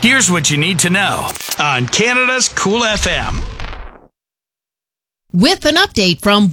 Here's what you need to know on Canada's Cool FM. With an update from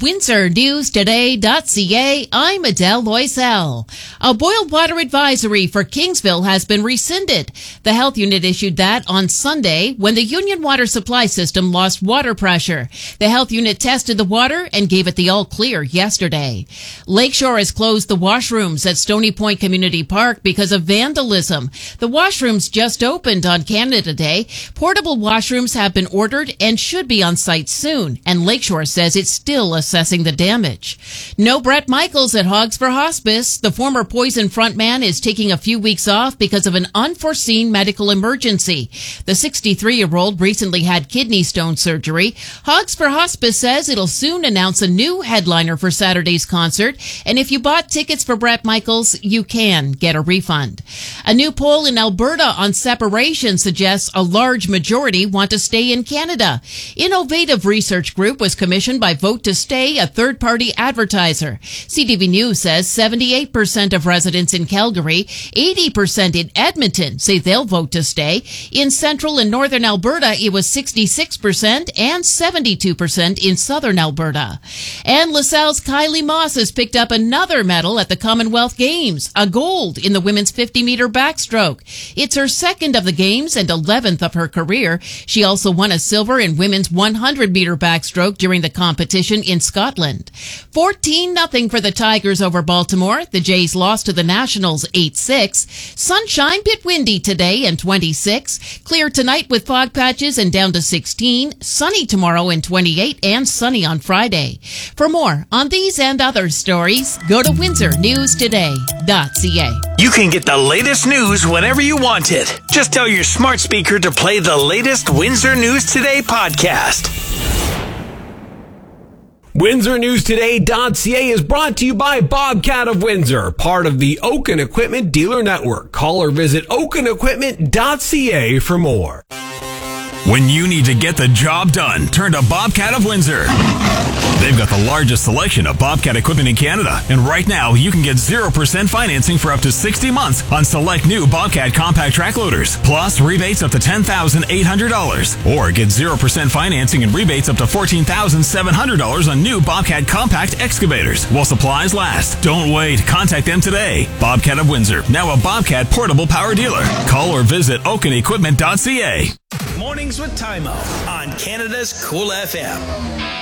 WindsorNewsToday.ca, I'm Adele Loisel. A boiled water advisory for Kingsville has been rescinded. The health unit issued that on Sunday when the Union water supply system lost water pressure. The health unit tested the water and gave it the all clear yesterday. Lakeshore has closed the washrooms at Stony Point Community Park because of vandalism. The washrooms just opened on Canada Day. Portable washrooms have been ordered and should be on site soon, and Lakeshore says it's still assessing the damage. No Bret Michaels at Hogs for Hospice. The former Poison frontman is taking a few weeks off because of an unforeseen medical emergency. The 63-year-old recently had kidney stone surgery. Hogs for Hospice says it'll soon announce a new headliner for Saturday's concert, and if you bought tickets for Bret Michaels, you can get a refund. A new poll in Alberta on separation suggests a large majority want to stay in Canada. Innovative Research Group was commissioned by Vote to Stay, a third-party advertiser. CTV News says 78% of residents in Calgary, 80% in Edmonton say they'll vote to stay. In central and northern Alberta, it was 66% and 72% in southern Alberta. And LaSalle's Kylie Moss has picked up another medal at the Commonwealth Games, a gold in the women's 50-meter backstroke. It's her second of the Games and 11th of her career. She also won a silver in women's 100-meter backstroke during the competition in Scotland. 14-0 for the Tigers over Baltimore. The Jays lost to the Nationals 8-6. Sunshine, bit windy today and 26. Clear tonight with fog patches and down to 16. Sunny tomorrow and 28 and sunny on Friday. For more on these and other stories, go to WindsorNewsToday.ca. You can get the latest news whenever you want it. Just tell your smart speaker to play the latest Windsor News Today podcast. WindsorNewsToday.ca is brought to you by Bobcat of Windsor, part of the Oaken Equipment Dealer Network. Call or visit oakenequipment.ca for more. When you need to get the job done, turn to Bobcat of Windsor. They've got the largest selection of Bobcat equipment in Canada. And right now, you can get 0% financing for up to 60 months on select new Bobcat compact track loaders. Plus, rebates up to $10,800. Or get 0% financing and rebates up to $14,700 on new Bobcat compact excavators while supplies last. Don't wait. Contact them today. Bobcat of Windsor, now a Bobcat portable power dealer. Call or visit oakenequipment.ca. Mornings with Tymo on Canada's Cool FM.